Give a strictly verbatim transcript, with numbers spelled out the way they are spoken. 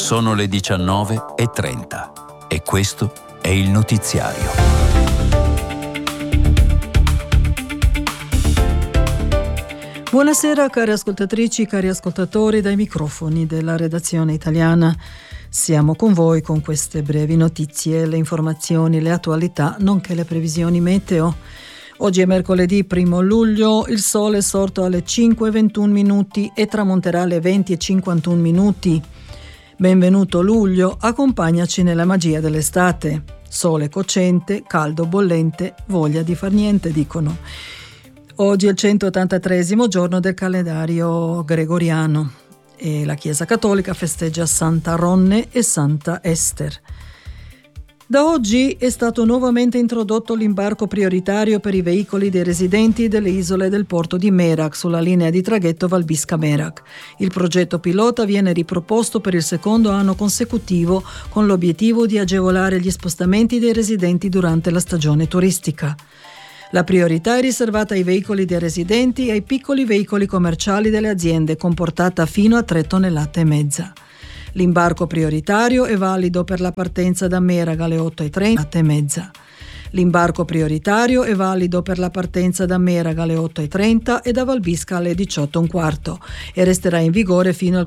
Sono le diciannove e trenta e questo è il notiziario. Buonasera cari ascoltatrici, cari ascoltatori dai microfoni della redazione italiana. Siamo con voi con queste brevi notizie, le informazioni, le attualità, nonché le previsioni meteo. Oggi è mercoledì primo luglio, il sole è sorto alle cinque e ventuno minuti e tramonterà alle venti e cinquantuno minuti. Benvenuto luglio, accompagnaci nella magia dell'estate. Sole cocente, caldo bollente, voglia di far niente, dicono. Oggi è il centottantatreesimo giorno del calendario gregoriano e la Chiesa Cattolica festeggia Santa Ronne e Santa Ester. Da oggi è stato nuovamente introdotto l'imbarco prioritario per i veicoli dei residenti delle isole del porto di Merak sulla linea di traghetto Valbiska-Merak. Il progetto pilota viene riproposto per il secondo anno consecutivo con l'obiettivo di agevolare gli spostamenti dei residenti durante la stagione turistica. La priorità è riservata ai veicoli dei residenti e ai piccoli veicoli commerciali delle aziende con portata fino a tre tonnellate e mezza. L'imbarco prioritario è valido per la partenza da Merak alle otto e trenta e mezza. L'imbarco prioritario è valido per la partenza da Merak alle otto e trenta e da Valbiska alle diciotto e un quarto e resterà in vigore fino al